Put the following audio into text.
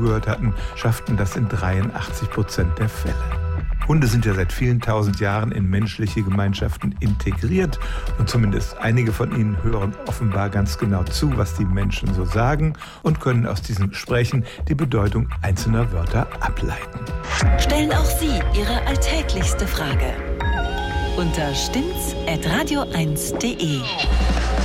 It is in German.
zugehört hatten, schafften das in 83% der Fälle. Hunde sind ja seit vielen tausend Jahren in menschliche Gemeinschaften integriert und zumindest einige von ihnen hören offenbar ganz genau zu, was die Menschen so sagen und können aus diesen Gesprächen die Bedeutung einzelner Wörter ableiten. Stellen auch Sie Ihre alltäglichste Frage unter stimmt's@radio1.de.